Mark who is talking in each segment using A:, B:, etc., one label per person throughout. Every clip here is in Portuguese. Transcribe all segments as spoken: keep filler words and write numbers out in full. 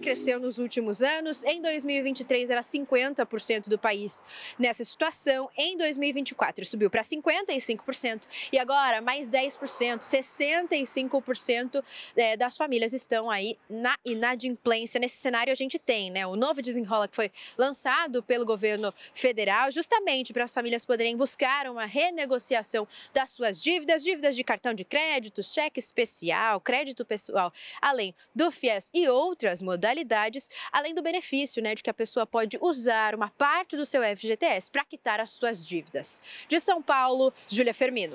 A: cresceu nos últimos anos. Em dois mil e vinte e três era cinquenta por cento do país nessa situação. Em dois mil e vinte e quatro subiu para cinquenta e cinco por cento e agora mais dez por cento, sessenta e cinco por cento das famílias estão aí na inadimplência. Nesse cenário a gente tem, né, o novo Desenrola que foi lançado pelo governo federal justamente para as famílias poderem buscar uma renegociação das suas dívidas, dívidas de cartão de crédito, cheque especial, crédito pessoal, além do FIES e outras modalidades, além do benefício, né, de que a pessoa pode usar uma parte do seu F G T S para quitar as suas dívidas. De São Paulo, Júlia Firmino.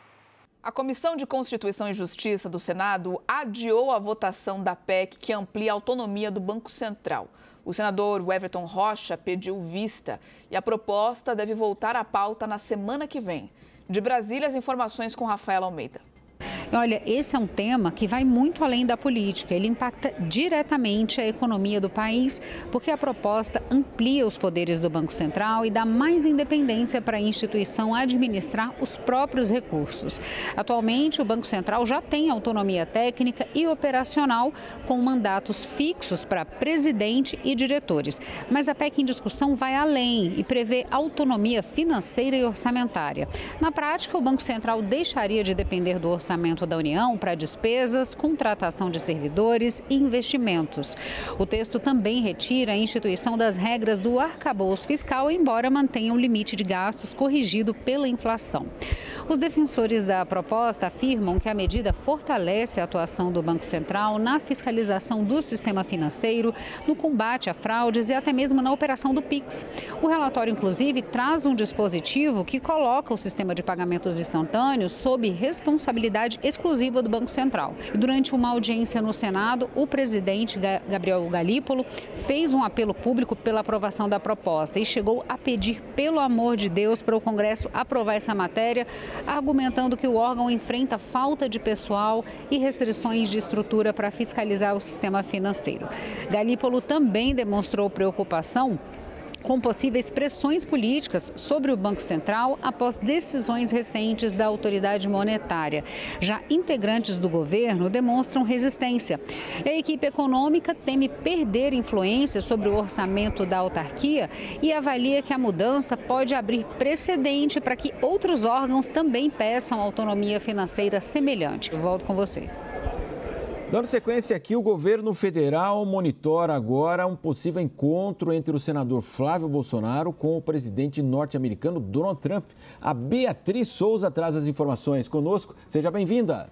B: A Comissão de Constituição e Justiça do Senado adiou a votação da P E C que amplia a autonomia do Banco Central. O senador Everton Rocha pediu vista e a proposta deve voltar à pauta na semana que vem. De Brasília, as informações com Rafaela Almeida.
C: Olha, esse é um tema que vai muito além da política. Ele impacta diretamente a economia do país, porque a proposta amplia os poderes do Banco Central e dá mais independência para a instituição administrar os próprios recursos. Atualmente, o Banco Central já tem autonomia técnica e operacional, com mandatos fixos para presidente e diretores. Mas a P E C em discussão vai além e prevê autonomia financeira e orçamentária. Na prática, o Banco Central deixaria de depender do orçamento da União para despesas, contratação de servidores e investimentos. O texto também retira a instituição das regras do arcabouço fiscal, embora mantenha um limite de gastos corrigido pela inflação. Os defensores da proposta afirmam que a medida fortalece a atuação do Banco Central na fiscalização do sistema financeiro, no combate a fraudes e até mesmo na operação do Pix. O relatório, inclusive, traz um dispositivo que coloca o sistema de pagamentos instantâneos sob responsabilidade exclusiva do Banco Central. E durante uma audiência no Senado, o presidente Gabriel Galípolo fez um apelo público pela aprovação da proposta e chegou a pedir, pelo amor de Deus, para o Congresso aprovar essa matéria, argumentando que o órgão enfrenta falta de pessoal e restrições de estrutura para fiscalizar o sistema financeiro. Galípolo também demonstrou preocupação com possíveis pressões políticas sobre o Banco Central após decisões recentes da autoridade monetária. Já integrantes do governo demonstram resistência. A equipe econômica teme perder influência sobre o orçamento da autarquia e avalia que a mudança pode abrir precedente para que outros órgãos também peçam autonomia financeira semelhante. Eu volto com vocês.
D: Dando sequência aqui, o governo federal monitora agora um possível encontro entre o senador Flávio Bolsonaro com o presidente norte-americano Donald Trump. A Beatriz Souza traz as informações conosco. Seja bem-vinda.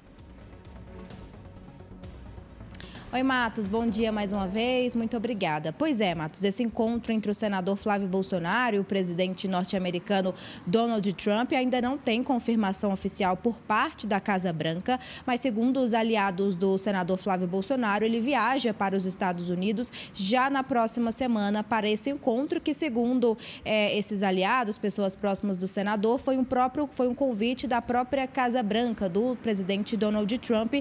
E: Oi, Matos, bom dia mais uma vez, muito obrigada. Pois é, Matos, esse encontro entre o senador Flávio Bolsonaro e o presidente norte-americano Donald Trump ainda não tem confirmação oficial por parte da Casa Branca, mas segundo os aliados do senador Flávio Bolsonaro, ele viaja para os Estados Unidos já na próxima semana para esse encontro que, segundo é, esses aliados, pessoas próximas do senador, foi um, próprio, foi um convite da própria Casa Branca, do presidente Donald Trump,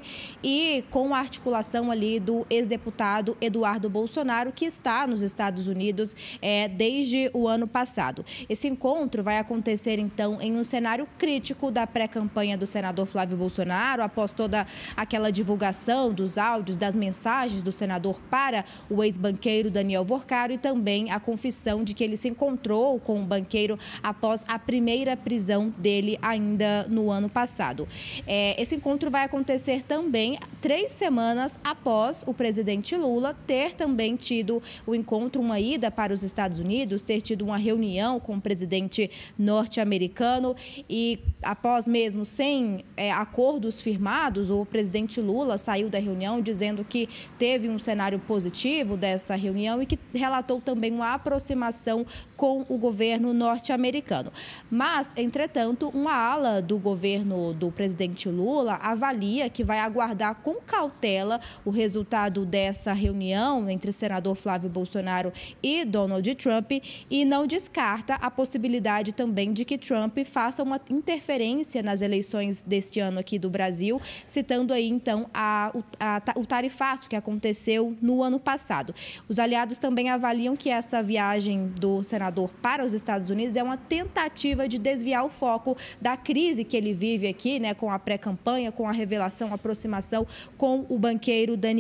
E: e com a articulação ali do ex-deputado Eduardo Bolsonaro, que está nos Estados Unidos é, desde o ano passado. Esse encontro vai acontecer, então, em um cenário crítico da pré-campanha do senador Flávio Bolsonaro, após toda aquela divulgação dos áudios, das mensagens do senador para o ex-banqueiro Daniel Vorcaro e também a confissão de que ele se encontrou com o banqueiro após a primeira prisão dele ainda no ano passado. É, esse encontro vai acontecer também três semanas após o presidente Lula ter também tido o encontro, uma ida para os Estados Unidos, ter tido uma reunião com o presidente norte-americano e após mesmo sem é, acordos firmados, o presidente Lula saiu da reunião dizendo que teve um cenário positivo dessa reunião e que relatou também uma aproximação com o governo norte-americano. Mas, entretanto, uma ala do governo do presidente Lula avalia que vai aguardar com cautela o resultado resultado dessa reunião entre o senador Flávio Bolsonaro e Donald Trump e não descarta a possibilidade também de que Trump faça uma interferência nas eleições deste ano aqui do Brasil, citando aí então a, a, o tarifaço que aconteceu no ano passado. Os aliados também avaliam que essa viagem do senador para os Estados Unidos é uma tentativa de desviar o foco da crise que ele vive aqui, né, com a pré-campanha, com a revelação, a aproximação com o banqueiro Daniel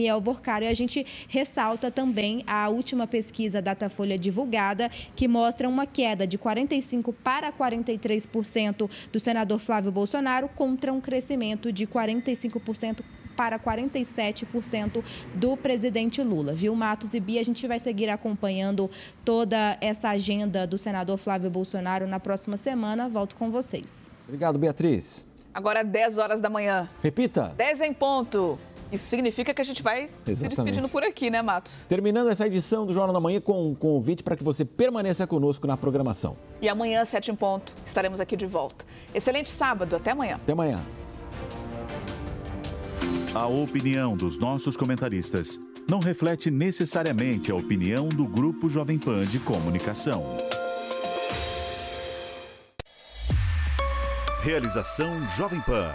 E: Daniel Vorcaro. E a gente ressalta também a última pesquisa Datafolha divulgada, que mostra uma queda de quarenta e cinco por cento para quarenta e três por cento do senador Flávio Bolsonaro, contra um crescimento de quarenta e cinco por cento para quarenta e sete por cento do presidente Lula. Viu, Matos e Bia? A gente vai seguir acompanhando toda essa agenda do senador Flávio Bolsonaro na próxima semana. Volto com vocês.
D: Obrigado, Beatriz.
B: Agora é dez horas da manhã.
D: Repita.
B: dez em ponto. Isso significa que a gente vai
D: Exatamente.
B: se despedindo por aqui, né, Matos?
D: Terminando essa edição do Jornal da Manhã com um convite para que você permaneça conosco na programação.
B: E amanhã, sete em ponto, estaremos aqui de volta. Excelente sábado. Até amanhã.
D: Até amanhã.
F: A opinião dos nossos comentaristas não reflete necessariamente a opinião do Grupo Jovem Pan de Comunicação. Realização Jovem Pan.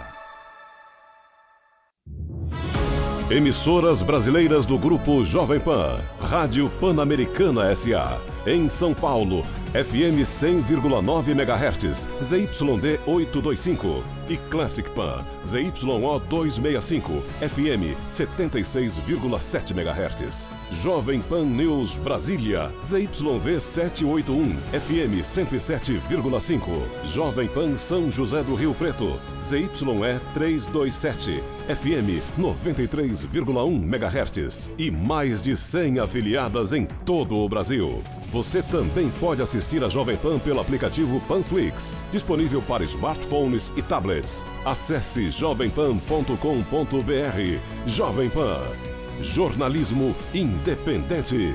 G: Emissoras brasileiras do Grupo Jovem Pan. Rádio Pan-Americana S A. Em São Paulo, F M cem vírgula nove megahertz, Z Y D oitocentos e vinte e cinco. E Classic Pan, Z Y O duzentos e sessenta e cinco, F M setenta e seis vírgula sete megahertz. Jovem Pan News Brasília, Z Y V setecentos e oitenta e um, F M cento e sete vírgula cinco. Jovem Pan São José do Rio Preto, Z Y E trezentos e vinte e sete, F M noventa e três vírgula um megahertz. E mais de cem afiliadas em todo o Brasil. Você também pode assistir a Jovem Pan pelo aplicativo Panflix, disponível para smartphones e tablets. Acesse jovem pan ponto com ponto br. Jovem Pan. Jornalismo independente.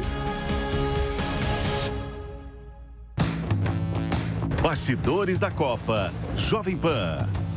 F: Bastidores da Copa. Jovem Pan.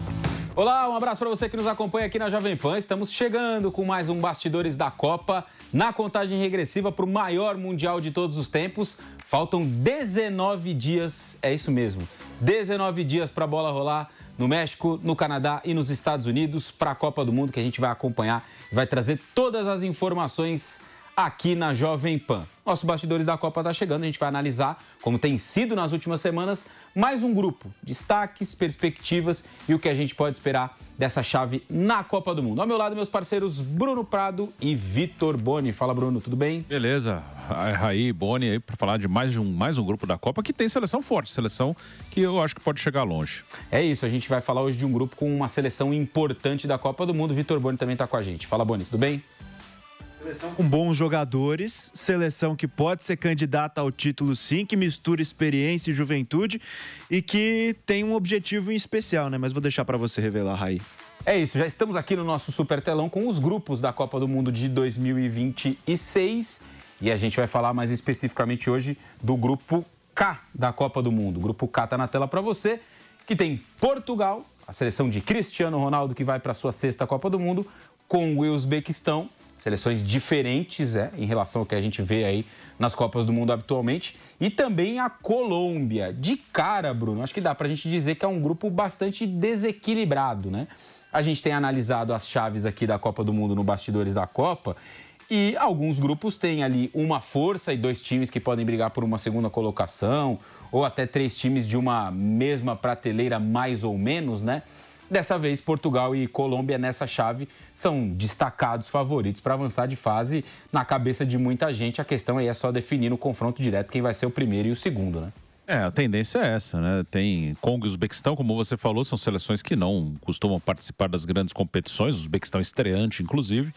H: Olá, um abraço para você que nos acompanha aqui na Jovem Pan. Estamos chegando com mais um Bastidores da Copa, na contagem regressiva para o maior Mundial de todos os tempos. Faltam dezenove dias, é isso mesmo, dezenove dias para a bola rolar no México, no Canadá e nos Estados Unidos para a Copa do Mundo, que a gente vai acompanhar e vai trazer todas as informações aqui na Jovem Pan. Nosso Bastidores da Copa está chegando, a gente vai analisar, como tem sido nas últimas semanas, mais um grupo, destaques, perspectivas e o que a gente pode esperar dessa chave na Copa do Mundo. Ao meu lado, meus parceiros Bruno Prado e Vitor Boni. Fala, Bruno, tudo bem?
I: Beleza, Raí, Boni aí para falar de mais um, mais um grupo da Copa que tem seleção forte, seleção que eu acho que pode chegar longe.
H: É isso, a gente vai falar hoje de um grupo com uma seleção importante da Copa do Mundo. Vitor Boni também está com a gente. Fala, Boni, tudo bem?
J: Seleção com bons jogadores, seleção que pode ser candidata ao título sim, que mistura experiência e juventude e que tem um objetivo em especial, né? Mas vou deixar para você revelar, Raí.
H: É isso, já estamos aqui no nosso super telão com os grupos da Copa do Mundo de dois mil e vinte e seis e a gente vai falar mais especificamente hoje do grupo K da Copa do Mundo. O grupo K está na tela para você, que tem Portugal, a seleção de Cristiano Ronaldo que vai para a sua sexta Copa do Mundo, com o Uzbequistão. Seleções diferentes é, em relação ao que a gente vê aí nas Copas do Mundo habitualmente. E também a Colômbia. De cara, Bruno, acho que dá pra gente dizer que é um grupo bastante desequilibrado, né? A gente tem analisado as chaves aqui da Copa do Mundo no Bastidores da Copa. E alguns grupos têm ali uma força e dois times que podem brigar por uma segunda colocação. Ou até três times de uma mesma prateleira, mais ou menos, né? Dessa vez, Portugal e Colômbia nessa chave são destacados favoritos para avançar de fase na cabeça de muita gente. A questão aí é só definir no confronto direto quem vai ser o primeiro e o segundo, né?
I: É, a tendência é essa, né? Tem Congo e Uzbequistão, como você falou, são seleções que não costumam participar das grandes competições, o Uzbequistão estreante, inclusive,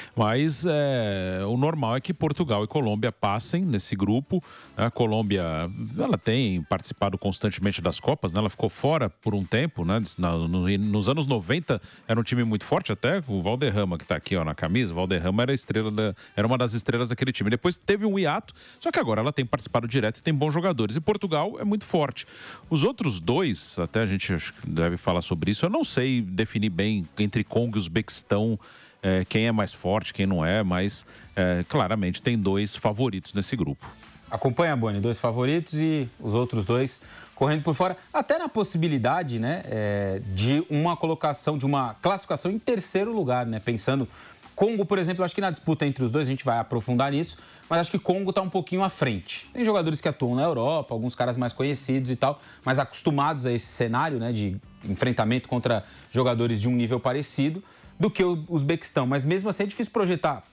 I: mas é, o normal é que Portugal e Colômbia passem nesse grupo. A Colômbia, ela tem participado constantemente das Copas, né? Ela ficou fora por um tempo, né? Na, no, nos anos noventa era um time muito forte, até o Valderrama, que está aqui ó, na camisa, o Valderrama era, a estrela da, era uma das estrelas daquele time. Depois teve um hiato, só que agora ela tem participado direto e tem bons jogadores. E Portugal é muito forte. Os outros dois, até a gente deve falar sobre isso, eu não sei definir bem entre Congo e Uzbequistão é, quem é mais forte, quem não é, mas é, claramente tem dois favoritos nesse grupo.
H: Acompanha, Boni, dois favoritos e os outros dois correndo por fora, até na possibilidade, né, é, de uma colocação, de uma classificação em terceiro lugar, né, pensando... Congo, por exemplo, acho que na disputa entre os dois, a gente vai aprofundar nisso, mas acho que Congo está um pouquinho à frente. Tem jogadores que atuam na Europa, alguns caras mais conhecidos e tal, mas acostumados a esse cenário, né, de enfrentamento contra jogadores de um nível parecido do que o Uzbequistão. Mas mesmo assim é difícil projetar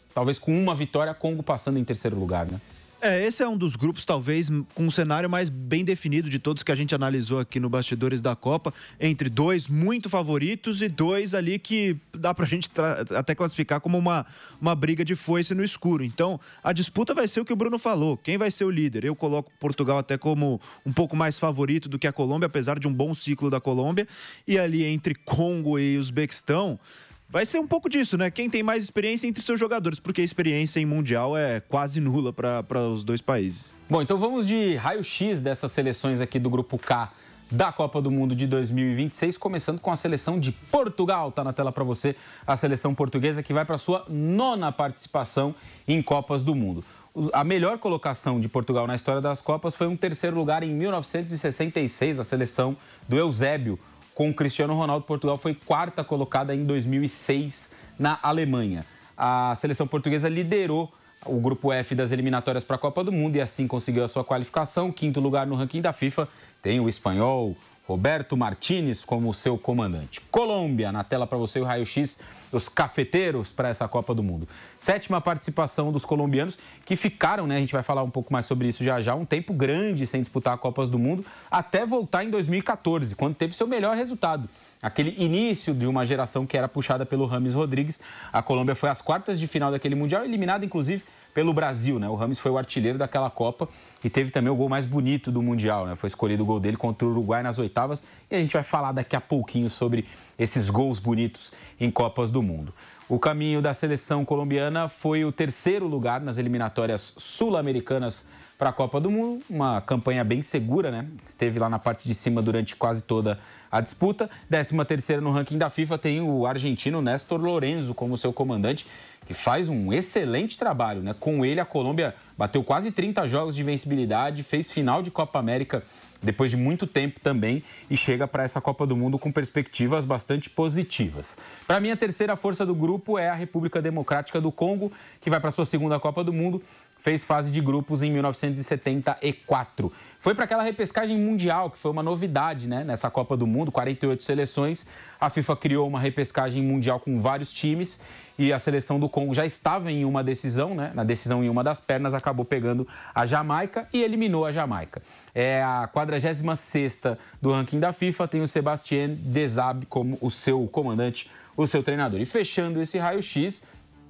H: talvez com uma vitória, Congo passando em terceiro lugar, né?
J: É, esse é um dos grupos, talvez, com um cenário mais bem definido de todos que a gente analisou aqui no Bastidores da Copa, entre dois muito favoritos e dois ali que dá pra gente até classificar como uma, uma briga de foice no escuro. Então, a disputa vai ser o que o Bruno falou, quem vai ser o líder? Eu coloco Portugal até como um pouco mais favorito do que a Colômbia, apesar de um bom ciclo da Colômbia, e ali entre Congo e Uzbequistão, vai ser um pouco disso, né? Quem tem mais experiência entre seus jogadores, porque a experiência em Mundial é quase nula para os dois países.
H: Bom, então vamos de raio-x dessas seleções aqui do Grupo K da Copa do Mundo de dois mil e vinte e seis, começando com a seleção de Portugal. Tá na tela para você a seleção portuguesa que vai para sua nona participação em Copas do Mundo. A melhor colocação de Portugal na história das Copas foi um terceiro lugar em mil novecentos e sessenta e seis, a seleção do Eusébio. Com o Cristiano Ronaldo, Portugal foi quarta colocada em dois mil e seis na Alemanha. A seleção portuguesa liderou o Grupo F das eliminatórias para a Copa do Mundo e assim conseguiu a sua qualificação. Quinto lugar no ranking da FIFA tem o espanhol Roberto Martínez como seu comandante. Colômbia, na tela para você o raio-x dos cafeteiros para essa Copa do Mundo. Sétima participação dos colombianos que ficaram, né, a gente vai falar um pouco mais sobre isso já já, um tempo grande sem disputar Copas do Mundo, até voltar em dois mil e quatorze, quando teve seu melhor resultado. Aquele início de uma geração que era puxada pelo James Rodrigues. A Colômbia foi às quartas de final daquele Mundial, eliminada inclusive pelo Brasil, né? O James foi o artilheiro daquela Copa e teve também o gol mais bonito do Mundial, né? Foi escolhido o gol dele contra o Uruguai nas oitavas e a gente vai falar daqui a pouquinho sobre esses gols bonitos em Copas do Mundo. O caminho da seleção colombiana foi o terceiro lugar nas eliminatórias sul-americanas para a Copa do Mundo, uma campanha bem segura, né? Esteve lá na parte de cima durante quase toda a disputa. Décima terceira no ranking da FIFA tem o argentino Néstor Lorenzo como seu comandante, que faz um excelente trabalho, né? Com ele, a Colômbia bateu quase trinta jogos de invencibilidade, fez final de Copa América depois de muito tempo também e chega para essa Copa do Mundo com perspectivas bastante positivas. Para mim, a terceira força do grupo é a República Democrática do Congo, que vai para sua segunda Copa do Mundo, fez fase de grupos em mil novecentos e setenta e quatro. Foi para aquela repescagem mundial, que foi uma novidade, né? Nessa Copa do Mundo, quarenta e oito seleções. A FIFA criou uma repescagem mundial com vários times e a seleção do Congo já estava em uma decisão, né? Na decisão em uma das pernas, acabou pegando a Jamaica e eliminou a Jamaica. É a quadragésima sexta do ranking da FIFA, tem o Sébastien Desabre como o seu comandante, o seu treinador. E fechando esse raio-x,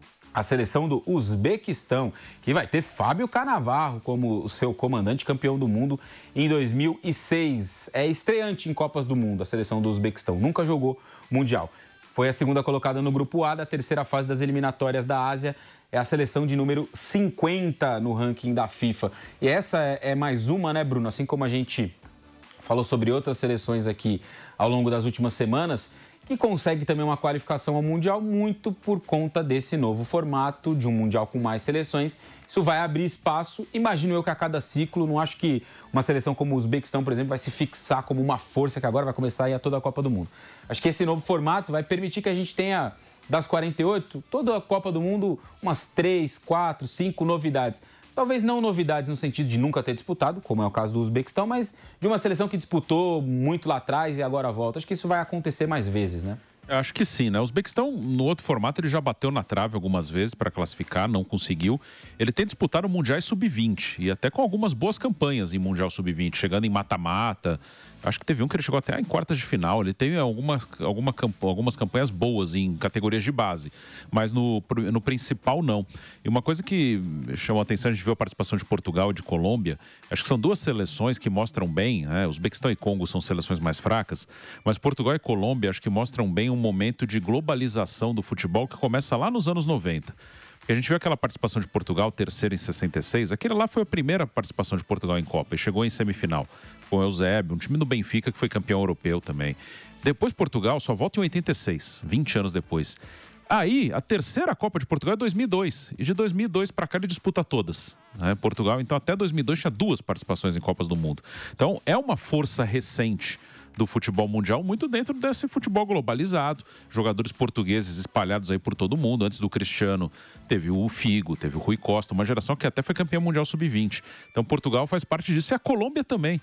H: a seleção do Uzbequistão, que vai ter Fábio Cannavaro como o seu comandante, campeão do mundo em dois mil e seis. É estreante em Copas do Mundo, a seleção do Uzbequistão. Nunca jogou Mundial. Foi a segunda colocada no Grupo A da terceira fase das eliminatórias da Ásia. É a seleção de número cinquenta no ranking da FIFA. E essa é mais uma, né, Bruno? Assim como a gente falou sobre outras seleções aqui ao longo das últimas semanas, que consegue também uma qualificação ao Mundial muito por conta desse novo formato de um Mundial com mais seleções. Isso vai abrir espaço, imagino eu que a cada ciclo, não acho que uma seleção como o Uzbequistão, por exemplo, vai se fixar como uma força que agora vai começar a ir a toda a Copa do Mundo. Acho que esse novo formato vai permitir que a gente tenha, das quarenta e oito, toda a Copa do Mundo, umas três, quatro, cinco novidades. Talvez não novidades no sentido de nunca ter disputado, como é o caso do Uzbequistão, mas de uma seleção que disputou muito lá atrás e agora volta. Acho que isso vai acontecer mais vezes, né?
I: Eu acho que sim, né? O Uzbequistão, no outro formato, ele já bateu na trave algumas vezes para classificar, não conseguiu. Ele tem disputado Mundiais sub vinte e até com algumas boas campanhas em Mundial sub vinte, chegando em mata-mata. Acho que teve um que ele chegou até em quartas de final. Ele teve algumas, alguma, algumas campanhas boas em categorias de base, mas no, no principal não. E uma coisa que chamou a atenção, a gente viu a participação de Portugal e de Colômbia. Acho que são duas seleções que mostram bem, né? Uzbequistão e Congo são seleções mais fracas, mas Portugal e Colômbia acho que mostram bem um momento de globalização do futebol que começa lá nos anos noventa. Porque a gente viu aquela participação de Portugal, terceira em sessenta e seis. Aquela lá foi a primeira participação de Portugal em Copa e chegou em semifinal com o Eusébio, um time do Benfica que foi campeão europeu também. Depois Portugal só volta em oitenta e seis, vinte anos depois. Aí, a terceira Copa de Portugal é dois mil e dois. E de dois mil e dois para cá ele disputa todas, né? Portugal, então, até dois mil e dois tinha duas participações em Copas do Mundo. Então, é uma força recente do futebol mundial, muito dentro desse futebol globalizado. Jogadores portugueses espalhados aí por todo o mundo. Antes do Cristiano, teve o Figo, teve o Rui Costa, uma geração que até foi campeã mundial sub vinte. Então, Portugal faz parte disso e a Colômbia também.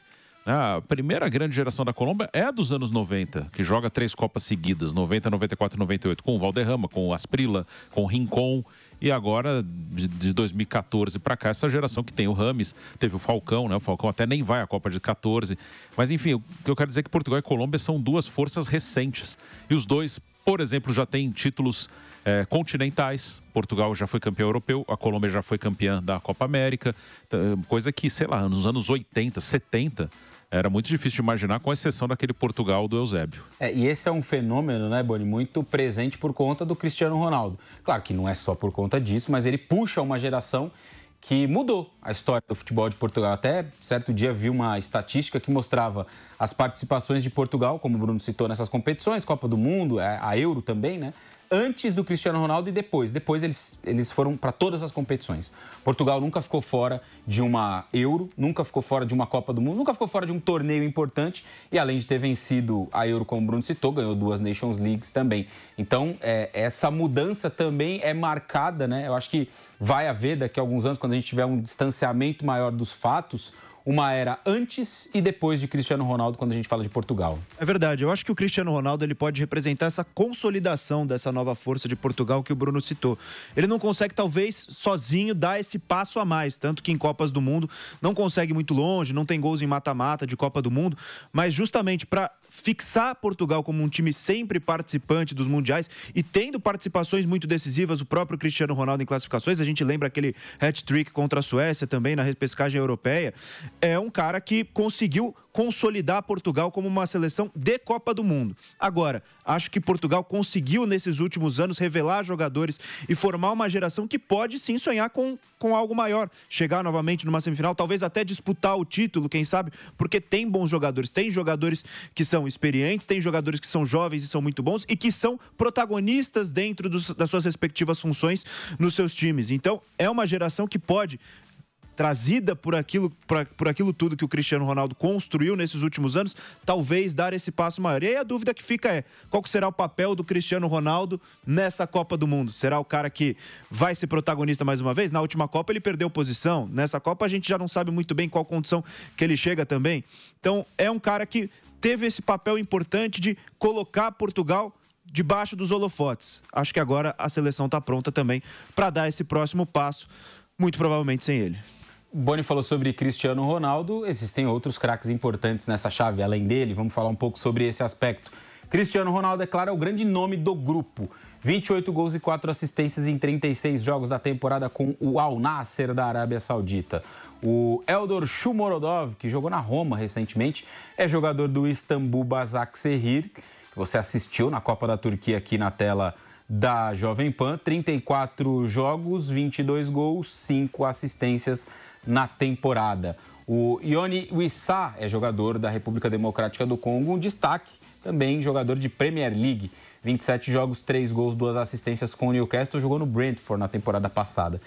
I: A primeira grande geração da Colômbia é a dos anos noventa, que joga três Copas seguidas, noventa, noventa e quatro e noventa e oito, com o Valderrama, com o Asprilla, com o Rincon. E agora, de dois mil e quatorze para cá, essa geração que tem o Rames, teve o Falcão, né? O Falcão até nem vai à Copa de quatorze. Mas, enfim, o que eu quero dizer é que Portugal e Colômbia são duas forças recentes. E os dois, por exemplo, já têm títulos é, continentais. Portugal já foi campeão europeu, a Colômbia já foi campeã da Copa América. Coisa que, sei lá, nos anos oitenta, setenta... era muito difícil de imaginar, com exceção daquele Portugal do Eusébio.
H: É, e esse é um fenômeno, né, Boni, muito presente por conta do Cristiano Ronaldo. Claro que não é só por conta disso, mas ele puxa uma geração que mudou a história do futebol de Portugal. Até certo dia vi uma estatística que mostrava as participações de Portugal, como o Bruno citou, nessas competições, Copa do Mundo, a Euro também, né? Antes do Cristiano Ronaldo e depois. Depois eles, eles foram para todas as competições. Portugal nunca ficou fora de uma Euro, nunca ficou fora de uma Copa do Mundo, nunca ficou fora de um torneio importante. E além de ter vencido a Euro, como o Bruno citou, ganhou duas Nations Leagues também. Então, é, essa mudança também é marcada, né? Eu acho que vai haver daqui a alguns anos, quando a gente tiver um distanciamento maior dos fatos, uma era antes e depois de Cristiano Ronaldo, quando a gente fala de Portugal.
J: É verdade, eu acho que o Cristiano Ronaldo ele pode representar essa consolidação dessa nova força de Portugal que o Bruno citou. Ele não consegue, talvez, sozinho dar esse passo a mais, tanto que em Copas do Mundo não consegue muito longe, não tem gols em mata-mata de Copa do Mundo, mas justamente para fixar Portugal como um time sempre participante dos mundiais e tendo participações muito decisivas, o próprio Cristiano Ronaldo em classificações, a gente lembra aquele hat-trick contra a Suécia também na repescagem europeia, é um cara que conseguiu consolidar Portugal como uma seleção de Copa do Mundo. Agora, acho que Portugal conseguiu nesses últimos anos revelar jogadores e formar uma geração que pode sim sonhar com, com algo maior, chegar novamente numa semifinal, talvez até disputar o título, quem sabe, porque tem bons jogadores, tem jogadores que são experientes, tem jogadores que são jovens e são muito bons e que são protagonistas dentro dos, das suas respectivas funções nos seus times. Então, é uma geração que pode, trazida por aquilo, por, por aquilo tudo que o Cristiano Ronaldo construiu nesses últimos anos, talvez dar esse passo maior. E aí a dúvida que fica é, qual que será o papel do Cristiano Ronaldo nessa Copa do Mundo? Será o cara que vai ser protagonista mais uma vez? Na última Copa ele perdeu posição, nessa Copa a gente já não sabe muito bem qual condição que ele chega também. Então é um cara que teve esse papel importante de colocar Portugal debaixo dos holofotes. Acho que agora a seleção está pronta também para dar esse próximo passo, muito provavelmente sem ele.
H: Boni falou sobre Cristiano Ronaldo, existem outros craques importantes nessa chave, além dele, vamos falar um pouco sobre esse aspecto. Cristiano Ronaldo, é claro, é o grande nome do grupo. vinte e oito gols e quatro assistências em trinta e seis jogos da temporada com o Al Nassr da Arábia Saudita. O Eldor Shomurodov, que jogou na Roma recentemente, é jogador do Istambul Basaksehir, que você assistiu na Copa da Turquia aqui na tela da Jovem Pan. trinta e quatro jogos, vinte e dois gols, cinco assistências na temporada. O Ioni Wissa é jogador da República Democrática do Congo, um destaque, também jogador de Premier League. vinte e sete jogos, três gols, duas assistências com o Newcastle, jogou no Brentford na temporada passada.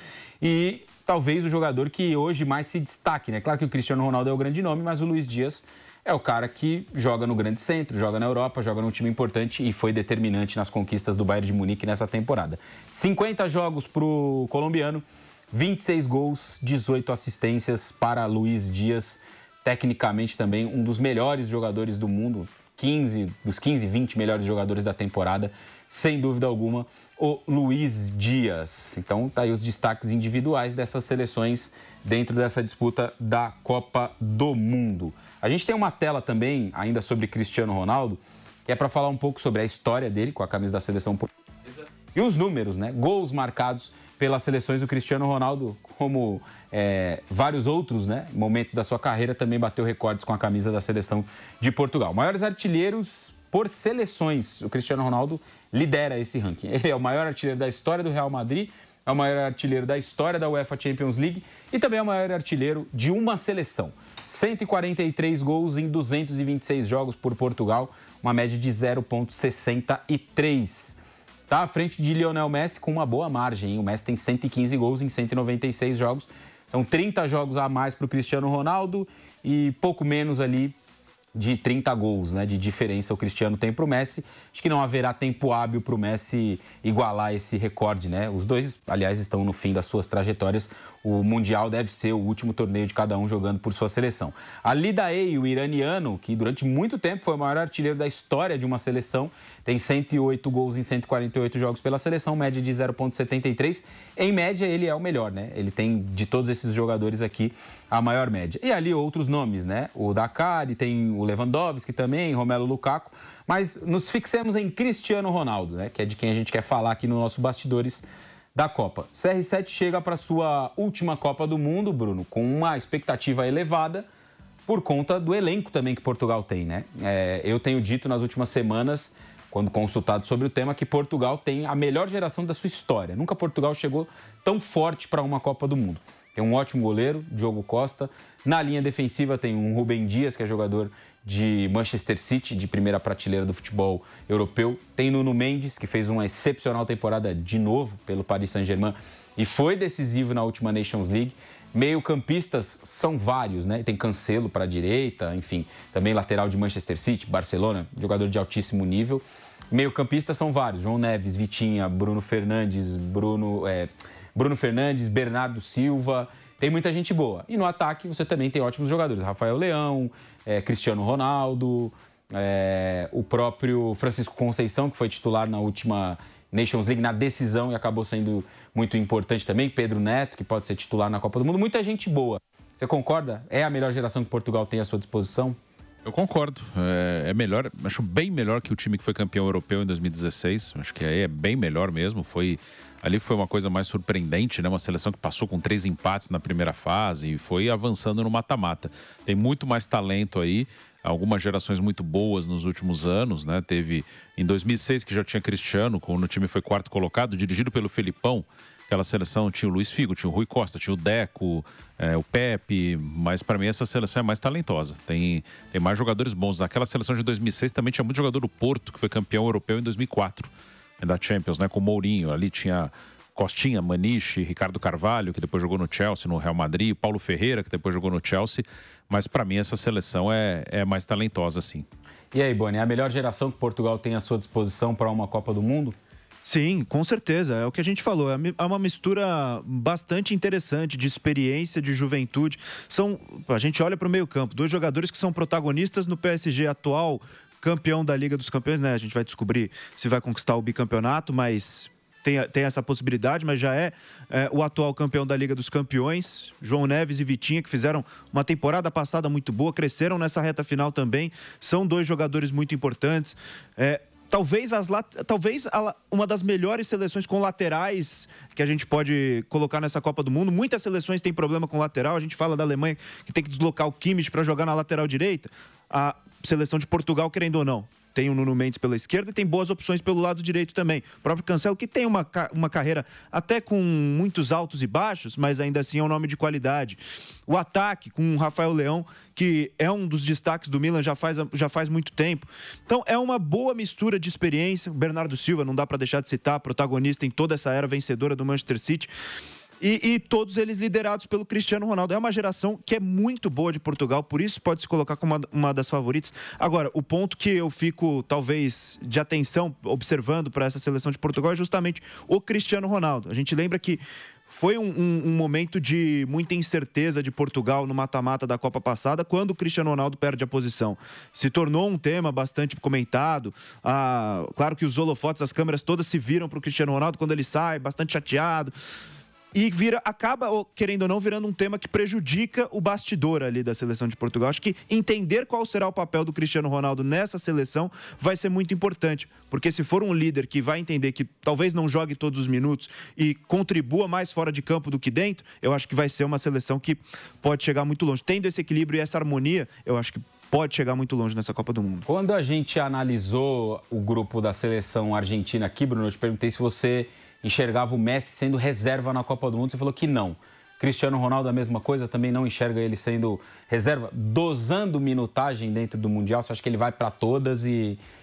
H: E talvez o jogador que hoje mais se destaque, né? Claro que o Cristiano Ronaldo é o grande nome, mas o Luiz Dias é o cara que joga no grande centro, joga na Europa, joga num time importante e foi determinante nas conquistas do Bayern de Munique nessa temporada. cinquenta jogos para o colombiano, vinte e seis gols, dezoito assistências para Luiz Dias, tecnicamente também um dos melhores jogadores do mundo, quinze, dos quinze, vinte melhores jogadores da temporada, sem dúvida alguma, o Luiz Dias. Então, tá aí os destaques individuais dessas seleções dentro dessa disputa da Copa do Mundo. A gente tem uma tela também, ainda sobre Cristiano Ronaldo, que é para falar um pouco sobre a história dele com a camisa da seleção portuguesa e os números, né? Gols marcados pelas seleções do Cristiano Ronaldo, como é, vários outros, né, momentos da sua carreira, também bateu recordes com a camisa da seleção de Portugal. Maiores artilheiros por seleções. O Cristiano Ronaldo lidera esse ranking. Ele é o maior artilheiro da história do Real Madrid, é o maior artilheiro da história da UEFA Champions League e também é o maior artilheiro de uma seleção. cento e quarenta e três gols em duzentos e vinte e seis jogos por Portugal, uma média de zero vírgula sessenta e três. Está à frente de Lionel Messi com uma boa margem, hein? O Messi tem cento e quinze gols em cento e noventa e seis jogos. São trinta jogos a mais para o Cristiano Ronaldo e pouco menos ali de trinta gols, né, de diferença o Cristiano tem para o Messi. Acho que não haverá tempo hábil para o Messi igualar esse recorde, né? Os dois, aliás, estão no fim das suas trajetórias. O Mundial deve ser o último torneio de cada um jogando por sua seleção. Ali Daei, o iraniano, que durante muito tempo foi o maior artilheiro da história de uma seleção, tem cento e oito gols em cento e quarenta e oito jogos pela seleção, média de zero vírgula setenta e três. Em média, ele é o melhor, né? Ele tem, de todos esses jogadores aqui, a maior média. E ali outros nomes, né? O Dakar, tem o Lewandowski também, Romelu Lukaku. Mas nos fixemos em Cristiano Ronaldo, né? Que é de quem a gente quer falar aqui no nosso Bastidores da Copa. C R sete chega para sua última Copa do Mundo, Bruno, com uma expectativa elevada por conta do elenco também que Portugal tem, né? É, eu tenho dito nas últimas semanas, quando consultado sobre o tema, que Portugal tem a melhor geração da sua história. Nunca Portugal chegou tão forte para uma Copa do Mundo. Tem um ótimo goleiro, Diogo Costa. Na linha defensiva tem um Rubem Dias, que é jogador de Manchester City, de primeira prateleira do futebol europeu. Tem Nuno Mendes, que fez uma excepcional temporada de novo pelo Paris Saint-Germain e foi decisivo na última Nations League. Meio-campistas são vários, né? Tem Cancelo para a direita, enfim, também lateral de Manchester City, Barcelona, jogador de altíssimo nível. Meio-campistas são vários: João Neves, Vitinha, Bruno Fernandes, Bruno, é, Bruno Fernandes, Bernardo Silva. Tem muita gente boa. E no ataque você também tem ótimos jogadores: Rafael Leão, é, Cristiano Ronaldo, é, o próprio Francisco Conceição, que foi titular na última Nations League, na decisão, e acabou sendo muito importante também. Pedro Neto, que pode ser titular na Copa do Mundo. Muita gente boa. Você concorda? É a melhor geração que Portugal tem à sua disposição?
I: Eu concordo. É, é melhor, acho bem melhor que o time que foi campeão europeu em dois mil e dezesseis. Acho que aí é bem melhor mesmo. Foi, ali foi uma coisa mais surpreendente, né? Uma seleção que passou com três empates na primeira fase e foi avançando no mata-mata. Tem muito mais talento aí. Algumas gerações muito boas nos últimos anos, né? Teve em dois mil e seis, que já tinha Cristiano, quando o time foi quarto colocado, dirigido pelo Felipão. Aquela seleção tinha o Luiz Figo, tinha o Rui Costa, tinha o Deco, é, o Pepe, mas para mim essa seleção é mais talentosa. Tem, tem mais jogadores bons. Naquela seleção de dois mil e seis também tinha muito jogador do Porto, que foi campeão europeu em dois mil e quatro, da Champions, né? Com o Mourinho. Ali tinha Costinha, Maniche, Ricardo Carvalho, que depois jogou no Chelsea, no Real Madrid, Paulo Ferreira, que depois jogou no Chelsea. Mas para mim essa seleção é, é mais talentosa, sim.
H: E aí, Boni, é a melhor geração que Portugal tem à sua disposição para uma Copa do Mundo?
J: Sim, com certeza. É o que a gente falou. É uma mistura bastante interessante de experiência, de juventude. São, a gente olha para o meio-campo, dois jogadores que são protagonistas no P S G atual, campeão da Liga dos Campeões, né? A gente vai descobrir se vai conquistar o bicampeonato, mas tem, tem essa possibilidade, mas já é, é o atual campeão da Liga dos Campeões. João Neves e Vitinha, que fizeram uma temporada passada muito boa, cresceram nessa reta final também. São dois jogadores muito importantes. É, Talvez, as, talvez uma das melhores seleções com laterais que a gente pode colocar nessa Copa do Mundo. Muitas seleções têm problema com lateral. A gente fala da Alemanha, que tem que deslocar o Kimmich para jogar na lateral direita. A seleção de Portugal, querendo ou não, tem o Nuno Mendes pela esquerda e tem boas opções pelo lado direito também. O próprio Cancelo, que tem uma, uma carreira até com muitos altos e baixos, mas ainda assim é um nome de qualidade. O ataque com o Rafael Leão, que é um dos destaques do Milan já faz, já faz muito tempo. Então é uma boa mistura de experiência. O Bernardo Silva, não dá para deixar de citar, protagonista em toda essa era vencedora do Manchester City. E, e todos eles liderados pelo Cristiano Ronaldo. É uma geração que é muito boa de Portugal, por isso pode se colocar como uma, uma das favoritas. Agora, o ponto que eu fico, talvez, de atenção, observando para essa seleção de Portugal é justamente o Cristiano Ronaldo. A gente lembra que foi um, um, um momento de muita incerteza de Portugal no mata-mata da Copa passada, quando o Cristiano Ronaldo perde a posição. Se tornou um tema bastante comentado. Ah, claro que os holofotes, as câmeras todas se viram para o Cristiano Ronaldo quando ele sai, bastante chateado. E vira, acaba, querendo ou não, virando um tema que prejudica o bastidor ali da seleção de Portugal. Acho que entender qual será o papel do Cristiano Ronaldo nessa seleção vai ser muito importante. Porque se for um líder que vai entender que talvez não jogue todos os minutos e contribua mais fora de campo do que dentro, eu acho que vai ser uma seleção que pode chegar muito longe. Tendo esse equilíbrio e essa harmonia, eu acho que pode chegar muito longe nessa Copa do Mundo.
H: Quando a gente analisou o grupo da seleção argentina aqui, Bruno, eu te perguntei se você enxergava o Messi sendo reserva na Copa do Mundo. Você falou que não. Cristiano Ronaldo, a mesma coisa, também não enxerga ele sendo reserva, dosando minutagem dentro do Mundial. Você acha que ele vai para todas e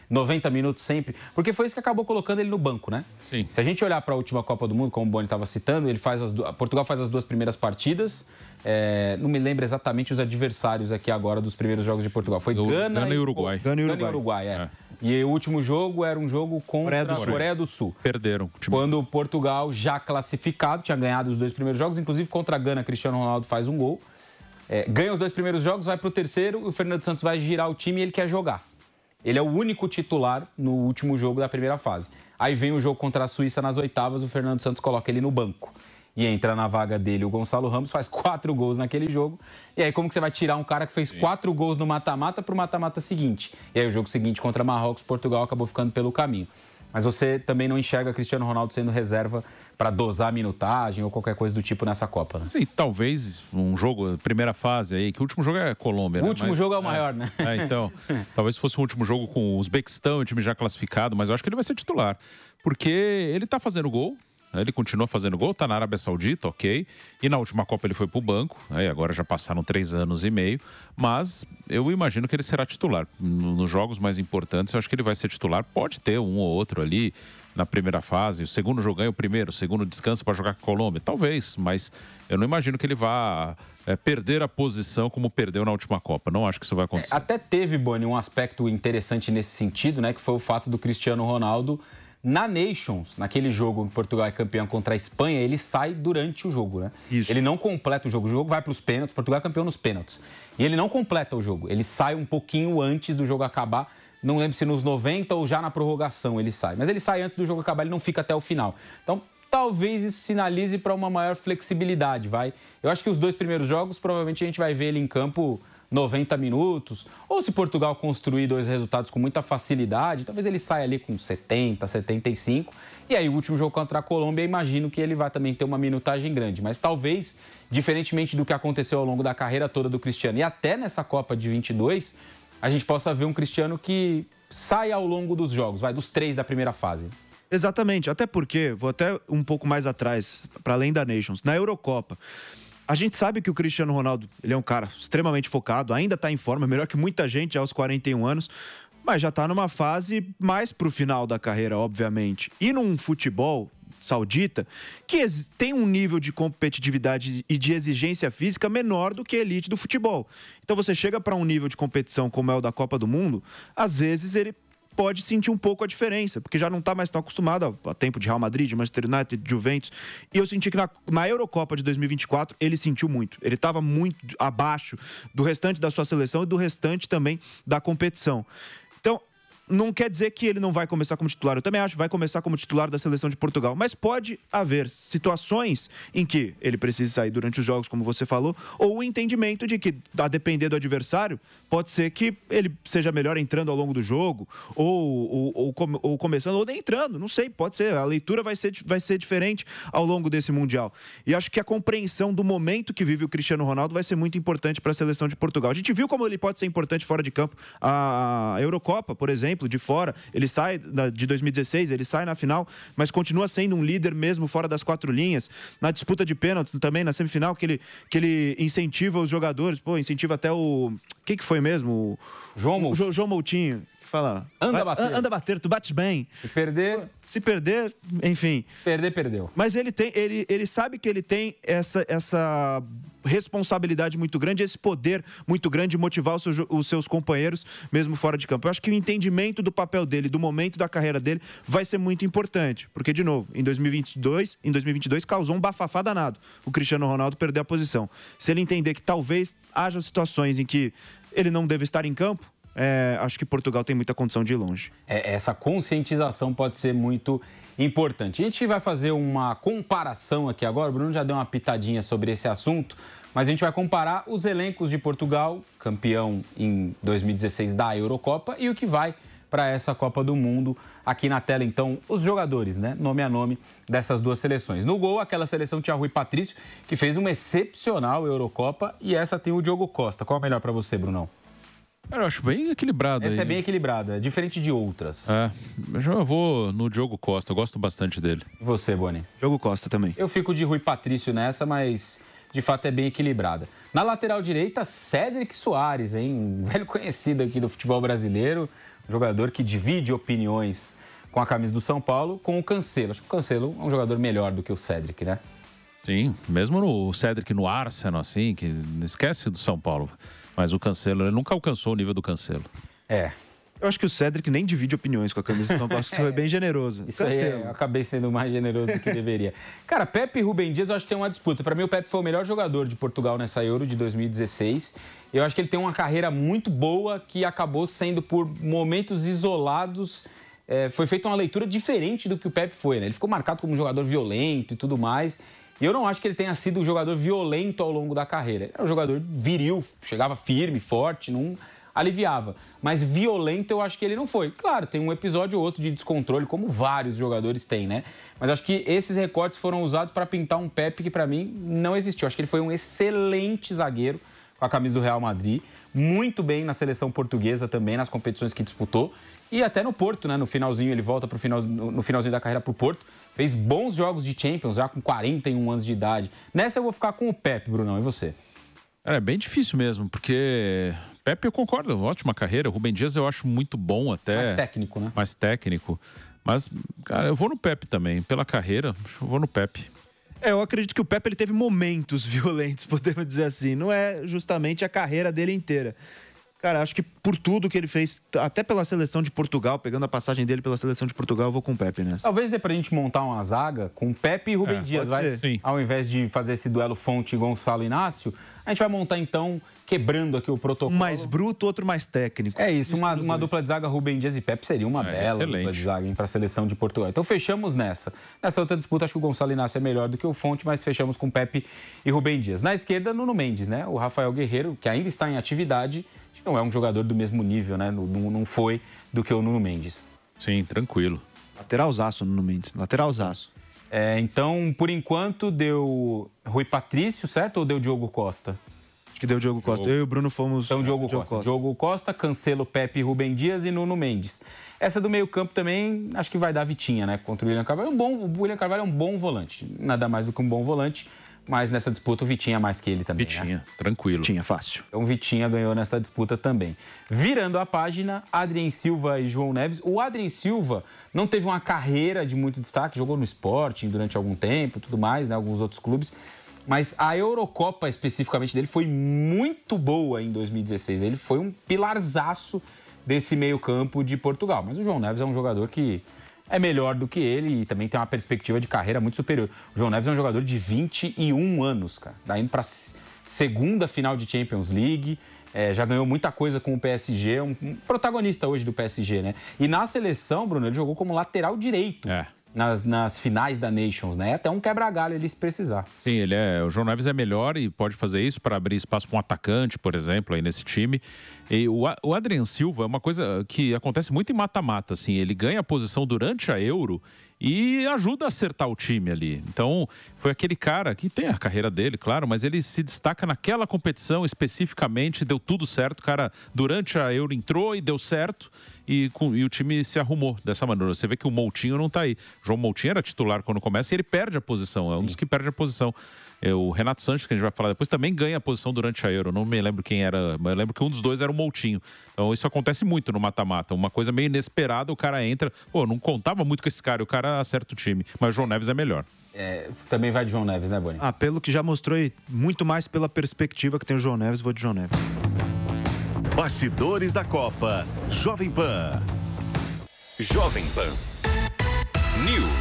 H: noventa minutos sempre, porque foi isso que acabou colocando ele no banco, né?
I: Sim.
H: Se a gente olhar para a última Copa do Mundo, como o Boni estava citando, ele faz as du... Portugal faz as duas primeiras partidas. É... Não me lembro exatamente os adversários aqui agora dos primeiros jogos de Portugal. Foi Gana,
I: Gana e Uruguai.
H: Gana e Uruguai, Gana e Uruguai é. é. E o último jogo era um jogo contra a Coreia do Sul.
I: Perderam.
H: Quando Portugal, já classificado, tinha ganhado os dois primeiros jogos, inclusive contra a Gana, Cristiano Ronaldo faz um gol. É, ganha os dois primeiros jogos, vai para o terceiro, o Fernando Santos vai girar o time e ele quer jogar. Ele é o único titular no último jogo da primeira fase. Aí vem o jogo contra a Suíça nas oitavas, o Fernando Santos coloca ele no banco. E entra na vaga dele o Gonçalo Ramos, faz quatro gols naquele jogo. E aí como que você vai tirar um cara que fez quatro gols no mata-mata para o mata-mata seguinte? E aí o jogo seguinte contra Marrocos, Portugal acabou ficando pelo caminho. Mas você também não enxerga Cristiano Ronaldo sendo reserva para dosar a minutagem ou qualquer coisa do tipo nessa Copa, né?
I: Sim, talvez um jogo, primeira fase aí, que o último jogo é Colômbia,
H: O
I: né?
H: último
I: mas,
H: jogo é o
I: é,
H: maior, né?
I: É, então, talvez fosse um último jogo com o Uzbequistão, o time já classificado, mas eu acho que ele vai ser titular, porque ele tá fazendo gol. Ele continua fazendo gol, tá na Arábia Saudita, ok. E na última Copa ele foi pro banco, né? Agora já passaram três anos e meio. Mas eu imagino que ele será titular. Nos jogos mais importantes, eu acho que ele vai ser titular. Pode ter um ou outro ali na primeira fase. O segundo jogo ganha o primeiro, o segundo descansa para jogar com a Colômbia. Talvez, mas eu não imagino que ele vá é, perder a posição como perdeu na última Copa. Não acho que isso vai acontecer.
H: É, até teve, Boni, um aspecto interessante nesse sentido, né? Que foi o fato do Cristiano Ronaldo... Na Nations, naquele jogo em que Portugal é campeão contra a Espanha, ele sai durante o jogo, né? Isso. Ele não completa o jogo. O jogo vai para os pênaltis, Portugal é campeão nos pênaltis. E ele não completa o jogo. Ele sai um pouquinho antes do jogo acabar. Não lembro se nos noventa ou já na prorrogação ele sai. Mas ele sai antes do jogo acabar, ele não fica até o final. Então, talvez isso sinalize para uma maior flexibilidade, vai. Eu acho que os dois primeiros jogos, provavelmente a gente vai ver ele em campo... noventa minutos, ou se Portugal construir dois resultados com muita facilidade, talvez ele saia ali com setenta, setenta e cinco, e aí o último jogo contra a Colômbia, imagino que ele vai também ter uma minutagem grande, mas talvez, diferentemente do que aconteceu ao longo da carreira toda do Cristiano, e até nessa Copa de vinte e dois, a gente possa ver um Cristiano que sai ao longo dos jogos, vai dos três da primeira fase.
J: Exatamente, até porque, vou até um pouco mais atrás, para além da Nations, na Eurocopa, a gente sabe que o Cristiano Ronaldo, ele é um cara extremamente focado, ainda está em forma, melhor que muita gente aos quarenta e um anos, mas já está numa fase mais para o final da carreira, obviamente. E num futebol saudita, que tem um nível de competitividade e de exigência física menor do que a elite do futebol. Então você chega para um nível de competição como é o da Copa do Mundo, às vezes ele pode sentir um pouco a diferença, porque já não está mais tão acostumado a tempo de Real Madrid, de Manchester United, de Juventus. E eu senti que na, na Eurocopa de dois mil e vinte e quatro ele sentiu muito. Ele estava muito abaixo do restante da sua seleção e do restante também da competição. Então, não quer dizer que ele não vai começar como titular. Eu também acho que vai começar como titular da seleção de Portugal. Mas pode haver situações em que ele precisa sair durante os jogos, como você falou, ou o entendimento de que, a depender do adversário, pode ser que ele seja melhor entrando ao longo do jogo, ou, ou, ou, ou começando, ou nem entrando. Não sei, pode ser. A leitura vai ser, vai ser diferente ao longo desse Mundial. E acho que a compreensão do momento que vive o Cristiano Ronaldo vai ser muito importante para a seleção de Portugal. A gente viu como ele pode ser importante fora de campo. A Eurocopa, por exemplo, de fora, ele sai de dois mil e dezesseis, ele sai na final, mas continua sendo um líder mesmo fora das quatro linhas. Na disputa de pênaltis também, na semifinal, que ele, que ele incentiva os jogadores, pô, incentiva até o... O que que foi mesmo?
H: João Moutinho.
J: O João Moutinho. Fala,
H: anda a bater.
J: Anda a bater, tu bates bem.
H: Se perder...
J: Se perder, enfim.
H: Perder, perdeu.
J: Mas ele, tem, ele, ele sabe que ele tem essa, essa responsabilidade muito grande, esse poder muito grande de motivar os seus, os seus companheiros, mesmo fora de campo. Eu acho que o entendimento do papel dele, do momento da carreira dele, vai ser muito importante. Porque, de novo, em dois mil e vinte e dois, em dois mil e vinte e dois causou um bafafá danado. O Cristiano Ronaldo perdeu a posição. Se ele entender que talvez haja situações em que ele não deve estar em campo, É, acho que Portugal tem muita condição de ir longe.
H: É, essa conscientização pode ser muito importante. A gente vai fazer uma comparação aqui agora. O Bruno já deu uma pitadinha sobre esse assunto, mas a gente vai comparar os elencos de Portugal, campeão em dois mil e dezesseis da Eurocopa, e o que vai para essa Copa do Mundo. Aqui na tela, então, os jogadores, né? Nome a nome dessas duas seleções. No gol, aquela seleção tinha Rui Patrício, que fez uma excepcional Eurocopa, e essa tem o Diogo Costa. Qual é o melhor para você, Brunão?
I: Eu acho bem equilibrada.
H: Essa
I: aí.
H: é bem equilibrada, é diferente de outras.
I: É, eu já vou no Diogo Costa, eu gosto bastante dele.
H: E você, Boni?
J: Diogo Costa também.
H: Eu fico de Rui Patrício nessa, mas de fato é bem equilibrada. Na lateral direita, Cédric Soares, hein? Um velho conhecido aqui do futebol brasileiro, um jogador que divide opiniões com a camisa do São Paulo, com o Cancelo. Acho que o Cancelo é um jogador melhor do que o Cédric, né?
I: Sim, mesmo no Cédric no Arsenal, assim, que não esquece do São Paulo. Mas o Cancelo, ele nunca alcançou o nível do Cancelo.
H: É.
J: Eu acho que o Cédric nem divide opiniões com a camisa do São Paulo. Isso foi bem generoso.
H: Isso aí, eu acabei sendo mais generoso do que deveria. Cara, Pepe e Rubem Dias, eu acho que tem uma disputa. Para mim, o Pepe foi o melhor jogador de Portugal nessa Euro de dois mil e dezesseis. Eu acho que ele tem uma carreira muito boa que acabou sendo, por momentos isolados, é, foi feita uma leitura diferente do que o Pepe foi, né? Ele ficou marcado como um jogador violento e tudo mais. E eu não acho que ele tenha sido um jogador violento ao longo da carreira. Ele era um jogador viril, chegava firme, forte, não aliviava. Mas violento eu acho que ele não foi. Claro, tem um episódio ou outro de descontrole, como vários jogadores têm, né? Mas acho que esses recortes foram usados para pintar um Pepe que, para mim, não existiu. Acho que ele foi um excelente zagueiro com a camisa do Real Madrid. Muito bem na seleção portuguesa também, nas competições que disputou. E até no Porto, né? No finalzinho, ele volta pro final, no finalzinho da carreira pro Porto. Fez bons jogos de Champions, já com quarenta e um anos de idade. Nessa eu vou ficar com o Pepe, Brunão. E você?
I: É bem difícil mesmo, porque Pepe eu concordo, ótima carreira. O Rubem Dias eu acho muito bom até.
H: Mais técnico, né?
I: Mais técnico. Mas, cara, eu vou no Pepe também. Pela carreira, eu vou no Pepe.
J: É, eu acredito que o Pepe ele teve momentos violentos, podemos dizer assim. Não é justamente a carreira dele inteira. Cara, acho que por tudo que ele fez, até pela seleção de Portugal, pegando a passagem dele pela seleção de Portugal, eu vou com o Pepe nessa.
H: Talvez dê pra gente montar uma zaga com Pepe e Rubem
J: É,
H: Dias,
J: pode
H: vai?
J: ser. Sim.
H: Ao invés de fazer esse duelo Fonte, Gonçalo e Inácio, a gente vai montar então, quebrando aqui o protocolo.
J: Um mais bruto, outro mais técnico.
H: É isso, uma,
J: dos
H: uma
J: dois.
H: dupla de zaga Rubem Dias e Pepe seria uma
I: É,
H: bela
I: excelente.
H: dupla de zaga para a seleção de Portugal. Então fechamos nessa. Nessa outra disputa, acho que o Gonçalo Inácio é melhor do que o Fonte, mas fechamos com Pepe e Rubem Dias. Na esquerda, Nuno Mendes, né? O Rafael Guerreiro, que ainda está em atividade, não é um jogador do mesmo nível, né? Não, não foi do que o Nuno Mendes.
I: Sim, tranquilo.
J: Lateralzaço, Nuno Mendes. Lateralzaço.
H: É, então, por enquanto, deu Rui Patrício, certo? Ou deu Diogo Costa?
J: Acho que deu Diogo Costa. Eu e o Bruno fomos...
H: Então, Diogo, Diogo Costa. Costa. Diogo Costa, Cancelo, Pepe, Rubem Dias e Nuno Mendes. Essa do meio-campo também, acho que vai dar Vitinha, né? Contra o William Carvalho. Um bom, o William Carvalho é um bom volante. Nada mais do que um bom volante. Mas nessa disputa o Vitinha é mais que ele também,
I: Vitinha,
H: né?
I: tranquilo.
J: Vitinha, fácil.
H: Então o Vitinha ganhou nessa disputa também. Virando a página, Adrien Silva e João Neves. O Adrien Silva não teve uma carreira de muito destaque, jogou no Sporting durante algum tempo, tudo mais, né? Alguns outros clubes. Mas a Eurocopa, especificamente, dele foi muito boa em dois mil e dezesseis. Ele foi um pilarzaço desse meio-campo de Portugal. Mas o João Neves é um jogador que é melhor do que ele e também tem uma perspectiva de carreira muito superior. O João Neves é um jogador de vinte e um anos, cara. Tá indo para segunda final de Champions League, é, já ganhou muita coisa com o P S G, um, um protagonista hoje do P S G, né? E na seleção, Bruno, ele jogou como lateral direito.
I: É.
H: Nas, nas finais da Nations, né? Até um quebra-galho ele se precisar.
I: Sim, ele é, o João Neves é melhor e pode fazer isso para abrir espaço para um atacante, por exemplo, aí nesse time. E o, o Adrien Silva é uma coisa que acontece muito em mata-mata, assim, ele ganha a posição durante a Euro e ajuda a acertar o time ali. Então, foi aquele cara que tem a carreira dele, claro, mas ele se destaca naquela competição especificamente, deu tudo certo. O cara, durante a Euro, entrou e deu certo e, com, e o time se arrumou dessa maneira. Você vê que o Moutinho não tá aí. João Moutinho era titular quando começa e ele perde a posição, é um Sim. dos que perde a posição. É, o Renato Sanches, que a gente vai falar depois, também ganha a posição durante a Euro. Não me lembro quem era, mas eu lembro que um dos dois era o Moutinho. Então isso acontece muito no mata-mata. Uma coisa meio inesperada, o cara entra... Pô, não contava muito com esse cara, o cara acerta o time. Mas o João Neves é melhor.
H: É, também vai de João Neves, né, Boni?
J: Ah, pelo que já mostrou e muito mais pela perspectiva que tem o João Neves, vou de João Neves.
F: Bastidores da Copa. Jovem Pan. Jovem Pan News.